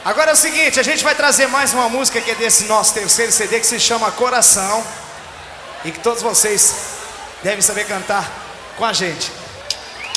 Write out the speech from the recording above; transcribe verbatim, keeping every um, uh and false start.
Agora é o seguinte, a gente vai trazer mais uma música que é desse nosso terceiro C D, que se chama Coração, e que todos vocês devem saber cantar com a gente.